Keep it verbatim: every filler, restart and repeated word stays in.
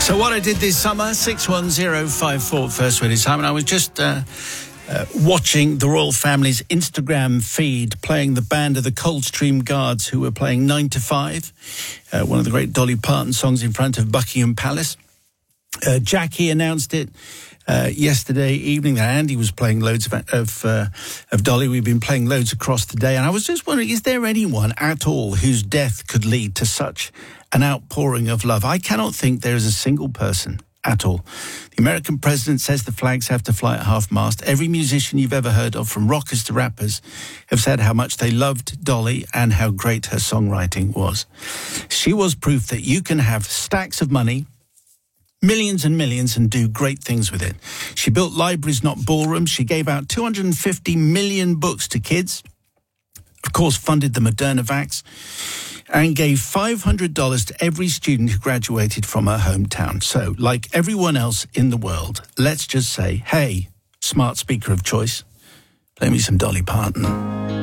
So what I did this summer, six one zero five four, first word is time, and I was just uh, uh, watching the royal family's Instagram feed, playing the band of the Coldstream Guards, who were playing nine to five, uh, one of the great Dolly Parton songs in front of Buckingham Palace. Uh, Jackie announced it uh, yesterday evening that Andy was playing loads of of, uh, of Dolly. We've been playing loads across the day, and I was just wondering, is there anyone at all whose death could lead to such an outpouring of love? I cannot think there is a single person at all. The American president says the flags have to fly at half-mast. Every musician you've ever heard of, from rockers to rappers, have said how much they loved Dolly and how great her songwriting was. She was proof that you can have stacks of money, millions and millions, and do great things with it. She built libraries, not ballrooms. She gave out two hundred fifty million books to kids, of course funded the Moderna vax, and gave five hundred dollars to every student who graduated from her hometown. So, like everyone else in the world, let's just say, hey, smart speaker of choice, play me some Dolly Parton.